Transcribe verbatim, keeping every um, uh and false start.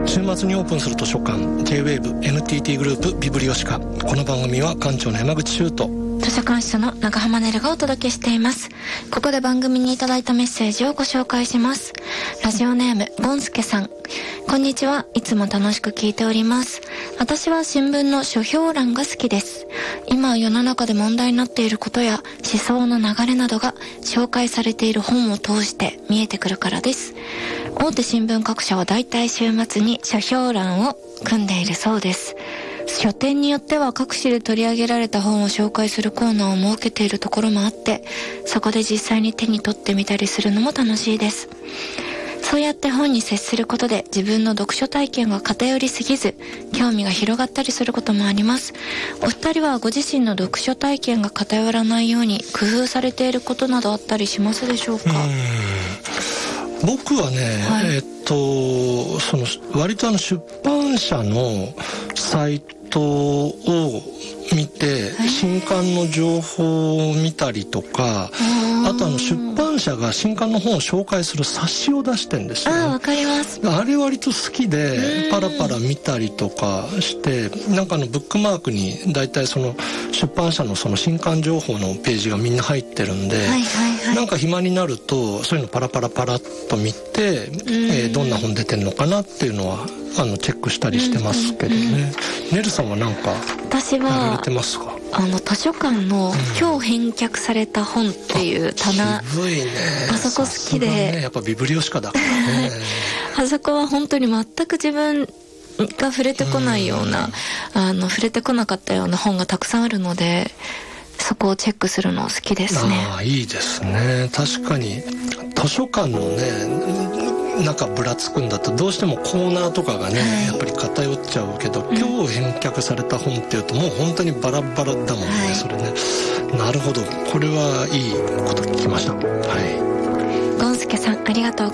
週末にオープンする図書館 ジェイウェーブ エヌティーティー グループビブリオシカ。この番組は館長の山口修斗、 図書館司書の長浜ねるがお届けしています。ここで番組にいただいたメッセージをご紹介します。ラジオネームボンスケさん、こんにちは。いつも楽しく聞いております。私は新聞の書評欄が好きです。今世の中で問題になっていることや思想の流れなどが紹介されている本を通して見えてくるからです。大手新聞各社はだいたい週末に書評欄を組んでいるそうです。書店によっては各紙で取り上げられた本を紹介するコーナーを設けているところもあって、そこで実際に手に取ってみたりするのも楽しいです。そうやって本に接することで自分の読書体験が偏りすぎず興味が広がったりすることもあります。お二人はご自身の読書体験が偏らないように工夫されていることなどあったりしますでしょうか？ うーん、僕はね、はい、えっとその割とあの出版社のサイトを見て、はい、新刊の情報を見たりとか、あとあの出版社が新刊の本を紹介する冊子を出してんですよね。 ああ、わかります。 あれ割と好きでパラパラ見たりとかして、なんかあのブックマークにだいたいその出版社のその新刊情報のページがみんな入ってるんで、はいはいはい、なんか暇になるとそういうのパラパラパラっと見て、えー、どんな本出てんのかなっていうのはあのチェックしたりしてますけどね。ねるさんはなんかやられてますか？ あの図書館の今日返却された本っていう棚、 うん、渋いね。 あそこ好きで、 ね、やっぱビブリオシカだからねあそこは本当に全く自分が触れてこないような、うん、あの触れてこなかったような本がたくさんあるので、そこをチェックするの好きですね。 ああ、いいですね。確かに図書館のね中ぶらつくんだとどうしてもコーナーとかがね、はい、やっぱり偏っちゃうけど、今日返却された本っていうともう本当にバラバラだもんね、はい、それね。なるほど、これはいいこと聞きました。はい。 ゴンスケさん、ありがとうございます。